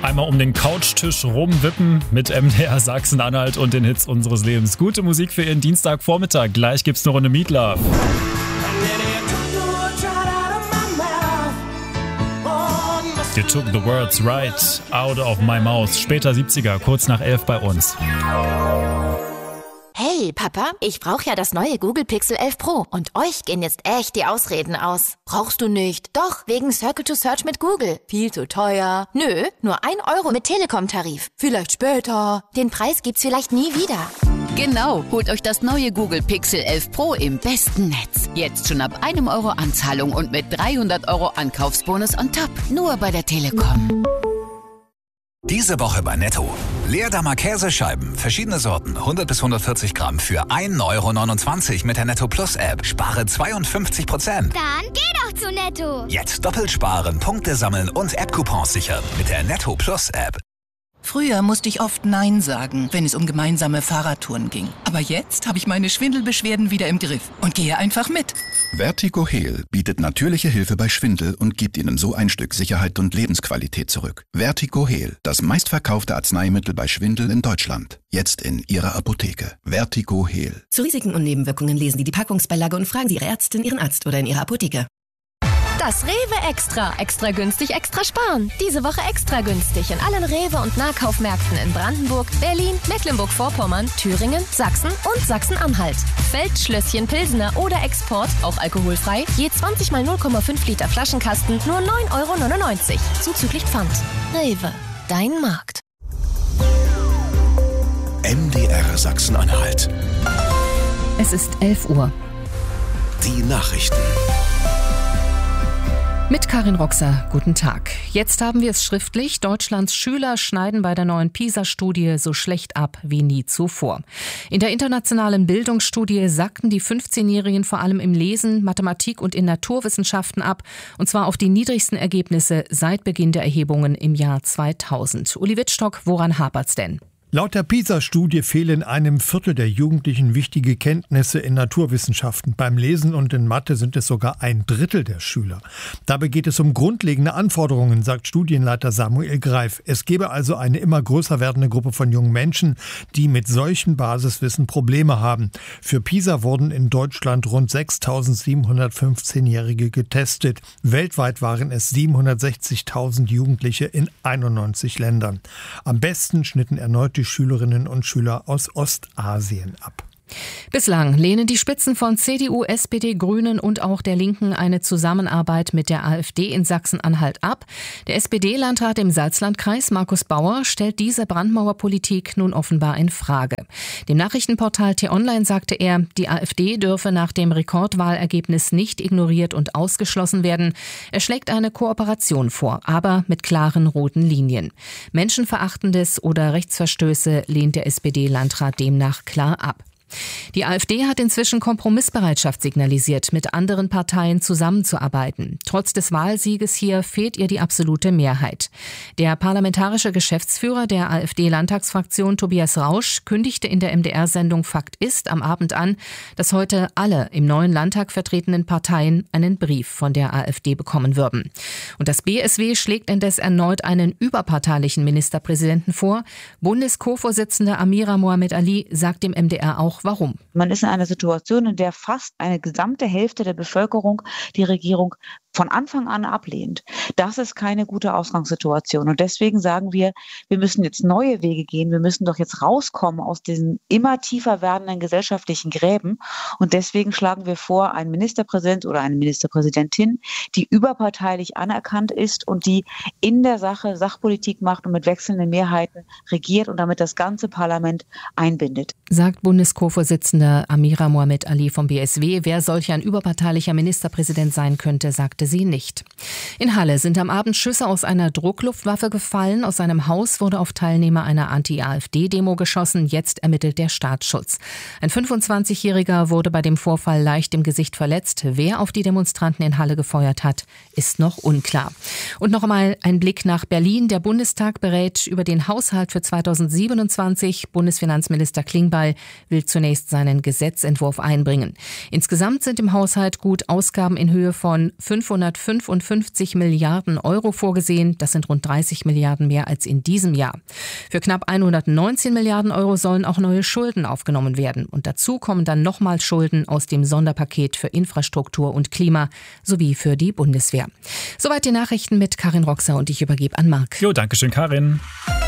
Einmal um den Couchtisch rumwippen mit MDR Sachsen-Anhalt und den Hits unseres Lebens. Gute Musik für Ihren Dienstagvormittag. Gleich gibt's eine Runde Meat Love. You took the words right out of my mouth. Später 70er, kurz nach 11 bei uns. Hey, Papa, ich brauche ja das neue Google Pixel 11 Pro und euch gehen jetzt echt die Ausreden aus. Brauchst du nicht? Doch, wegen Circle to Search mit Google. Viel zu teuer. Nö, nur 1 Euro mit Telekom-Tarif. Vielleicht später. Den Preis gibt's vielleicht nie wieder. Genau, holt euch das neue Google Pixel 11 Pro im besten Netz. Jetzt schon ab 1 Euro Anzahlung und mit 300 Euro Ankaufsbonus on top. Nur bei der Telekom. Diese Woche bei Netto. Leerdammer Käsescheiben, verschiedene Sorten, 100 bis 140 Gramm für 1,29 Euro mit der Netto Plus App. Spare 52%. Dann geh doch zu Netto. Jetzt doppelt sparen, Punkte sammeln und App-Coupons sichern mit der Netto Plus App. Früher musste ich oft Nein sagen, wenn es um gemeinsame Fahrradtouren ging. Aber jetzt habe ich meine Schwindelbeschwerden wieder im Griff und gehe einfach mit. Vertigo Heal bietet natürliche Hilfe bei Schwindel und gibt Ihnen so ein Stück Sicherheit und Lebensqualität zurück. Vertigo Heal, das meistverkaufte Arzneimittel bei Schwindel in Deutschland. Jetzt in Ihrer Apotheke. Vertigo Heal. Zu Risiken und Nebenwirkungen lesen Sie die Packungsbeilage und fragen Sie Ihre Ärztin, Ihren Arzt oder in Ihrer Apotheke. Das Rewe Extra. Extra günstig, extra sparen. Diese Woche extra günstig in allen Rewe- und Nahkaufmärkten in Brandenburg, Berlin, Mecklenburg-Vorpommern, Thüringen, Sachsen und Sachsen-Anhalt. Feldschlösschen Pilsener oder Export, auch alkoholfrei, je 20 mal 0,5 Liter Flaschenkasten, nur 9,99 €. Zuzüglich Pfand. Rewe, dein Markt. MDR Sachsen-Anhalt. Es ist 11 Uhr. Die Nachrichten. Mit Karin Roxer, guten Tag. Jetzt haben wir es schriftlich. Deutschlands Schüler schneiden bei der neuen PISA-Studie so schlecht ab wie nie zuvor. In der internationalen Bildungsstudie sackten die 15-Jährigen vor allem im Lesen, Mathematik und in Naturwissenschaften ab. Und zwar auf die niedrigsten Ergebnisse seit Beginn der Erhebungen im Jahr 2000. Uli Wittstock, woran hapert's denn? Laut der PISA-Studie fehlen einem Viertel der Jugendlichen wichtige Kenntnisse in Naturwissenschaften. Beim Lesen und in Mathe sind es sogar 1/3 der Schüler. Dabei geht es um grundlegende Anforderungen, sagt Studienleiter Samuel Greif. Es gebe also eine immer größer werdende Gruppe von jungen Menschen, die mit solchen Basiswissen Probleme haben. Für PISA wurden in Deutschland rund 6.715-Jährige getestet. Weltweit waren es 760.000 Jugendliche in 91 Ländern. Am besten schnitten erneut die Schülerinnen und Schüler aus Ostasien ab. Bislang lehnen die Spitzen von CDU, SPD, Grünen und auch der Linken eine Zusammenarbeit mit der AfD in Sachsen-Anhalt ab. Der SPD-Landrat im Salzlandkreis, Markus Bauer, stellt diese Brandmauerpolitik nun offenbar in Frage. Dem Nachrichtenportal T-Online sagte er, die AfD dürfe nach dem Rekordwahlergebnis nicht ignoriert und ausgeschlossen werden. Er schlägt eine Kooperation vor, aber mit klaren roten Linien. Menschenverachtendes oder Rechtsverstöße lehnt der SPD-Landrat demnach klar ab. Die AfD hat inzwischen Kompromissbereitschaft signalisiert, mit anderen Parteien zusammenzuarbeiten. Trotz des Wahlsieges hier fehlt ihr die absolute Mehrheit. Der parlamentarische Geschäftsführer der AfD-Landtagsfraktion Tobias Rausch kündigte in der MDR-Sendung Fakt ist am Abend an, dass heute alle im neuen Landtag vertretenen Parteien einen Brief von der AfD bekommen würden. Und das BSW schlägt indes erneut einen überparteilichen Ministerpräsidenten vor. Bundes-Co-Vorsitzende Amira Mohamed Ali sagt dem MDR auch, warum. Man ist in einer Situation, in der fast eine gesamte Hälfte der Bevölkerung die Regierung von Anfang an ablehnt. Das ist keine gute Ausgangssituation. Und deswegen sagen wir müssen jetzt neue Wege gehen. Wir müssen doch jetzt rauskommen aus diesen immer tiefer werdenden gesellschaftlichen Gräben. Und deswegen schlagen wir vor, einen Ministerpräsident oder eine Ministerpräsidentin, die überparteilich anerkannt ist und die in der Sache Sachpolitik macht und mit wechselnden Mehrheiten regiert und damit das ganze Parlament einbindet. Sagt Bundes-Co-Vorsitzende Amira Mohamed Ali vom BSW. Wer solch ein überparteilicher Ministerpräsident sein könnte, sagte sie nicht. In Halle sind am Abend Schüsse aus einer Druckluftwaffe gefallen. Aus einem Haus wurde auf Teilnehmer einer Anti-AfD-Demo geschossen. Jetzt ermittelt der Staatsschutz. Ein 25-Jähriger wurde bei dem Vorfall leicht im Gesicht verletzt. Wer auf die Demonstranten in Halle gefeuert hat, ist noch unklar. Und noch einmal ein Blick nach Berlin. Der Bundestag berät über den Haushalt für 2027. Bundesfinanzminister Klingbeil will zunächst seinen Gesetzentwurf einbringen. Insgesamt sind im Haushalt gut Ausgaben in Höhe von 500 555 Milliarden Euro vorgesehen. Das sind rund 30 Milliarden mehr als in diesem Jahr. Für knapp 119 Milliarden Euro sollen auch neue Schulden aufgenommen werden. Und dazu kommen dann nochmal Schulden aus dem Sonderpaket für Infrastruktur und Klima sowie für die Bundeswehr. Soweit die Nachrichten mit Karin Roxer und ich übergebe an Marc. Jo, danke schön, Karin.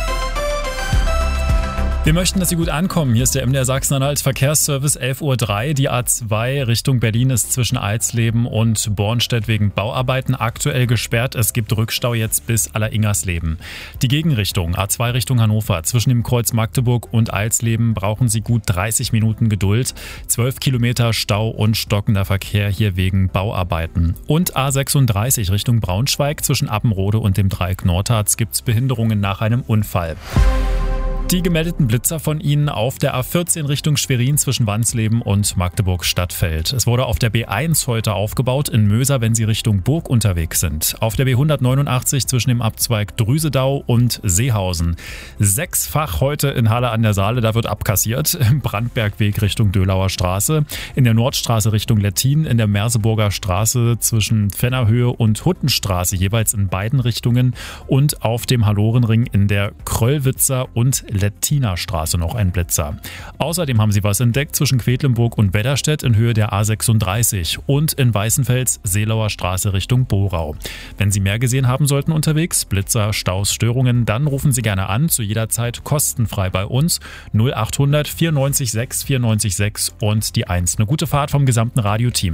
Wir möchten, dass Sie gut ankommen. Hier ist der MDR Sachsen-Anhalt Verkehrsservice 11:03 Uhr. Die A2 Richtung Berlin ist zwischen Alsleben und Bornstedt wegen Bauarbeiten aktuell gesperrt. Es gibt Rückstau jetzt bis Alleringersleben. Die Gegenrichtung A2 Richtung Hannover zwischen dem Kreuz Magdeburg und Alsleben brauchen Sie gut 30 Minuten Geduld. 12 Kilometer Stau und stockender Verkehr hier wegen Bauarbeiten. Und A36 Richtung Braunschweig zwischen Appenrode und dem Dreieck Nordharz gibt es Behinderungen nach einem Unfall. Die gemeldeten Blitzer von Ihnen auf der A14 Richtung Schwerin zwischen Wansleben und Magdeburg-Stadtfeld. Es wurde auf der B1 heute aufgebaut in Möser, wenn Sie Richtung Burg unterwegs sind. Auf der B189 zwischen dem Abzweig Drüsedau und Seehausen. 6-fach heute in Halle an der Saale, da wird abkassiert. Im Brandbergweg Richtung Dölauer Straße. In der Nordstraße Richtung Lettin. In der Merseburger Straße zwischen Fennerhöhe und Huttenstraße, jeweils in beiden Richtungen. Und auf dem Hallorenring in der Kröllwitzer und Lettiner Straße noch ein Blitzer. Außerdem haben sie was entdeckt zwischen Quedlinburg und Wedderstedt in Höhe der A36 und in Weißenfels Seelauer Straße Richtung Borau. Wenn Sie mehr gesehen haben sollten unterwegs, Blitzer, Staus, Störungen, dann rufen Sie gerne an, zu jeder Zeit kostenfrei bei uns 0800 94 6 94 6 und die 1. Eine gute Fahrt vom gesamten Radioteam.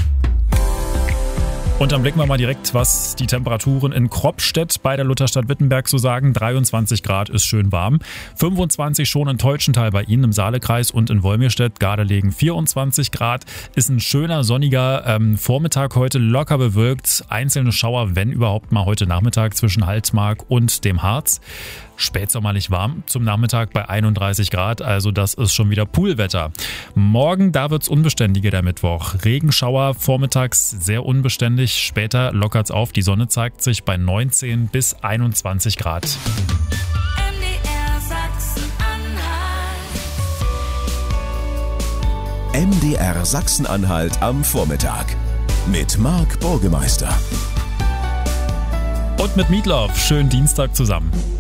Und dann blicken wir mal direkt, was die Temperaturen in Kropstedt bei der Lutherstadt Wittenberg so sagen. 23 Grad ist schön warm. 25 schon in Teutschenthal bei Ihnen im Saalekreis und in Wolmirstedt. Gardelegen 24 Grad. Ist ein schöner, sonniger Vormittag heute, locker bewölkt. Einzelne Schauer, wenn überhaupt mal heute Nachmittag zwischen Halsmark und dem Harz. Spätsommerlich warm zum Nachmittag bei 31 Grad, also das ist schon wieder Poolwetter. Morgen, da wird's unbeständiger der Mittwoch. Regenschauer, vormittags sehr unbeständig, später lockert's auf. Die Sonne zeigt sich bei 19 bis 21 Grad. MDR Sachsen-Anhalt am Vormittag mit Marc Burgemeister. Und mit Meatloaf. Schönen Dienstag zusammen.